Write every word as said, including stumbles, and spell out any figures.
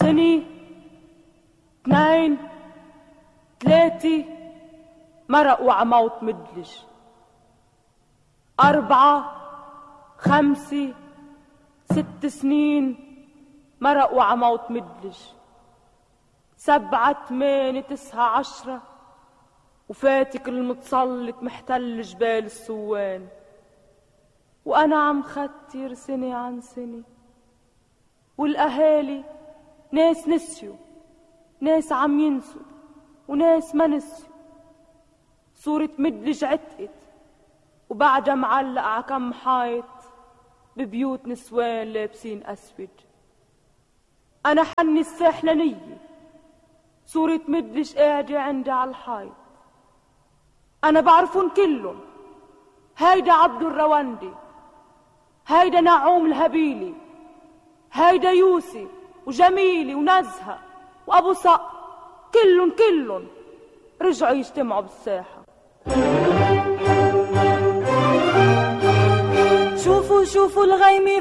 سنة، اثنين، ثلاثة، مرق وعموت مدلج. أربعة، خمسة، ست سنين، مرق وعموت مدلج. سبعة، ثمانية، تسعة، عشرة، وفاتك المتسلط محتل جبال السوان. وأنا عم ختر سنة عن سنة، والأهالي ناس نسيوا، ناس عم ينسوا، وناس ما نسيوا. صورة مدلج عتقت وبعدها معلقة عكم حايط ببيوت نسوان لابسين أسود. أنا حني الساحلانية صورة مدلج قاعدة عندي على الحايط. أنا بعرفون كلهم، هيدا عبد الرواندي، هيدا نعوم الهبيلي، هيدا يوسي وجميلي ونزهة وأبو صقر، كلهم كلهم رجعوا يجتمعوا بالساحة. شوفوا شوفوا الغيمة